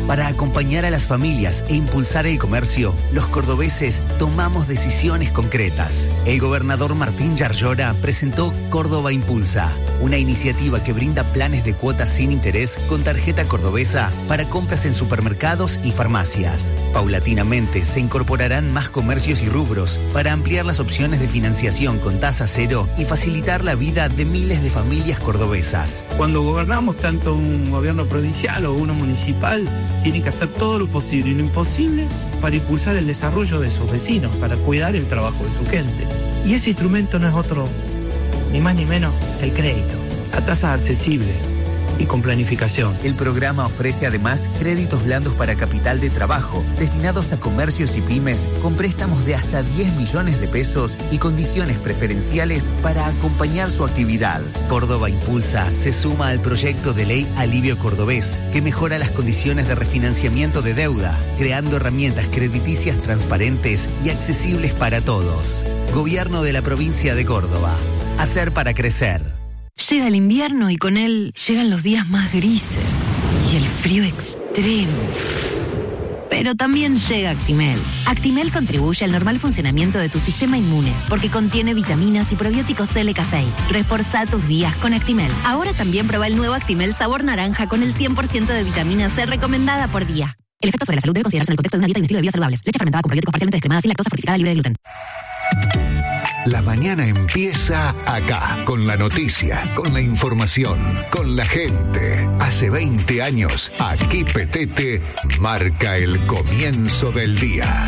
Para acompañar a las familias e impulsar el comercio, los cordobeses tomamos decisiones concretas. El gobernador Martín Yarlora presentó Córdoba Impulsa, una iniciativa que brinda planes de cuotas sin interés con tarjeta cordobesa para compras en supermercados y farmacias. Paulatinamente se incorporarán más comercios y rubros para ampliar las opciones de financiación con tasa cero y facilitar la vida de miles de familias cordobesas. Cuando gobernamos tanto un gobierno provincial o uno municipal, tienen que hacer todo lo posible y lo imposible para impulsar el desarrollo de sus vecinos, para cuidar el trabajo de su gente. Y ese instrumento no es otro, ni más ni menos, que el crédito, a tasa accesible y con planificación. El programa ofrece además créditos blandos para capital de trabajo, destinados a comercios y pymes, con préstamos de hasta 10 millones de pesos y condiciones preferenciales para acompañar su actividad. Córdoba Impulsa se suma al proyecto de ley Alivio Cordobés, que mejora las condiciones de refinanciamiento de deuda, creando herramientas crediticias transparentes y accesibles para todos. Gobierno de la provincia de Córdoba. Hacer para crecer. Llega el invierno y con él llegan los días más grises y el frío extremo. Pero también llega Actimel. Actimel contribuye al normal funcionamiento de tu sistema inmune porque contiene vitaminas y probióticos LK6. Reforzá tus días con Actimel. Ahora también prueba el nuevo Actimel sabor naranja con el 100% de vitamina C recomendada por día. El efecto sobre la salud debe considerarse en el contexto de una dieta y un estilo de vida saludables. Leche fermentada con probióticos parcialmente descremada sin lactosa fortificada libre de gluten. La mañana empieza acá, con la noticia, con la información, con la gente. Hace 20 años, aquí Petete marca el comienzo del día.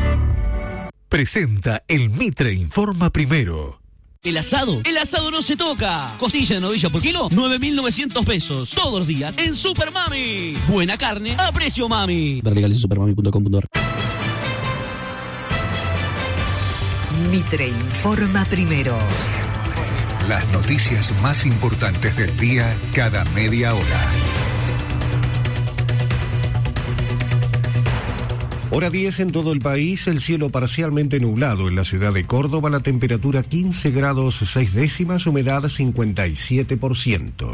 Presenta el Mitre Informa Primero. El asado no se toca. Costilla de novilla por kilo, 9.900 pesos. Todos los días en Super Mami. Buena carne a precio mami. Ver legales en supermami.com.ar. Mitre Informa Primero. Las noticias más importantes del día cada media hora. Hora 10 en todo el país, el cielo parcialmente nublado en la ciudad de Córdoba, la temperatura 15 grados 6 décimas, humedad 57%.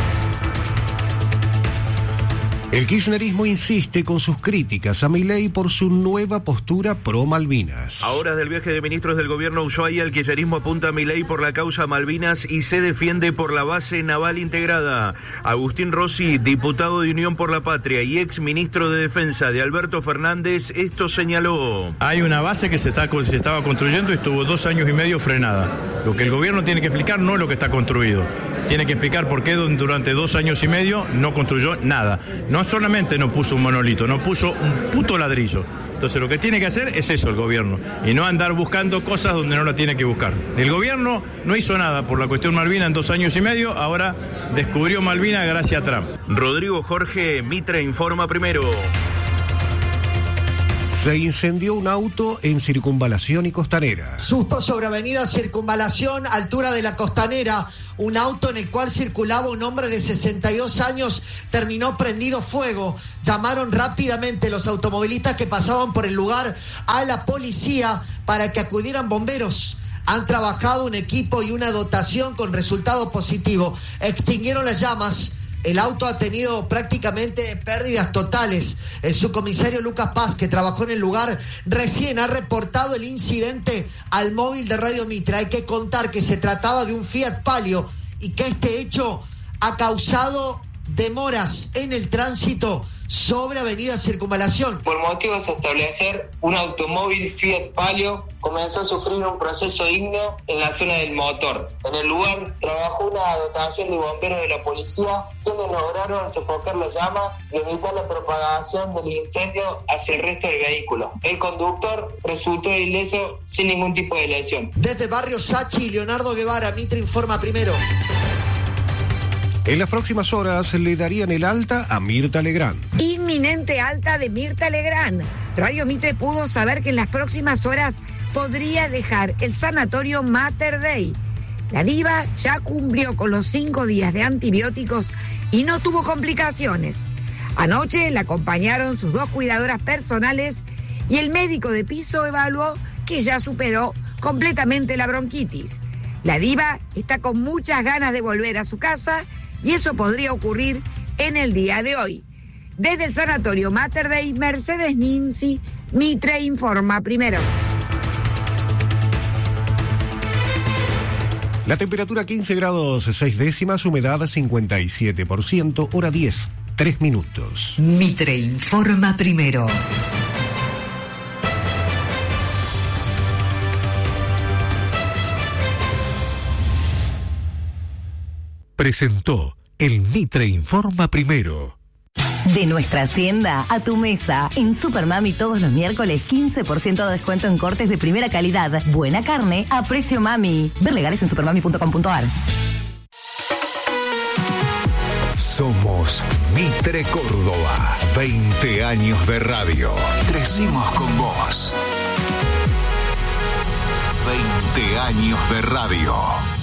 El kirchnerismo insiste con sus críticas a Milei por su nueva postura pro Malvinas. A horas del viaje de ministros del gobierno Ushuaia, el kirchnerismo apunta a Milei por la causa Malvinas y se defiende por la base naval integrada. Agustín Rossi, diputado de Unión por la Patria y ex ministro de Defensa de Alberto Fernández, esto señaló. Hay una base que se estaba construyendo y estuvo 2 años y medio frenada. Lo que el gobierno tiene que explicar no es lo que está construido. Tiene que explicar por qué durante 2 años y medio no construyó nada. No solamente no puso un monolito, no puso un puto ladrillo. Entonces lo que tiene que hacer es eso el gobierno, y no andar buscando cosas donde no la tiene que buscar. El gobierno no hizo nada por la cuestión Malvinas en 2 años y medio, ahora descubrió Malvinas gracias a Trump. Rodrigo Jorge, Mitre Informa Primero. Se incendió un auto en Circunvalación y Costanera. Susto sobre avenida Circunvalación, altura de la Costanera. Un auto en el cual circulaba un hombre de 62 años terminó prendido fuego. Llamaron rápidamente los automovilistas que pasaban por el lugar a la policía para que acudieran bomberos. Han trabajado un equipo y una dotación con resultado positivo. Extinguieron las llamas. El auto ha tenido prácticamente pérdidas totales. El subcomisario Lucas Paz, que trabajó en el lugar, recién ha reportado el incidente al móvil de Radio Mitre. Hay que contar que se trataba de un Fiat Palio y que este hecho ha causado demoras en el tránsito sobre avenida Circunvalación. Por motivos de establecer, un automóvil Fiat Palio comenzó a sufrir un proceso ígneo en la zona del motor. En el lugar trabajó una dotación de bomberos de la policía, quienes lograron sofocar las llamas y evitar la propagación del incendio hacia el resto del vehículo. El conductor resultó ileso sin ningún tipo de lesión. Desde Barrio Sachi, Leonardo Guevara, Mitre Informa Primero. En las próximas horas le darían el alta a Mirta Legrand. Inminente alta de Mirta Legrand. Radio Mitre pudo saber que en las próximas horas podría dejar el sanatorio Mater Dei. La diva ya cumplió con los 5 días de antibióticos y no tuvo complicaciones. Anoche la acompañaron sus 2 cuidadoras personales y el médico de piso evaluó que ya superó completamente la bronquitis. La diva está con muchas ganas de volver a su casa y eso podría ocurrir en el día de hoy. Desde el Sanatorio Mater Dei, Mercedes Ninzi, Mitre informa primero. La temperatura 15 grados 6 décimas, humedad 57%, hora 10, 3 minutos. Mitre informa primero. Presentó el Mitre informa primero. De nuestra hacienda a tu mesa. En Supermami todos los miércoles 15% de descuento en cortes de primera calidad. Buena carne a precio mami. Ver legales en supermami.com.ar. Somos Mitre Córdoba. 20 años de radio. Crecimos con vos. 20 años de radio.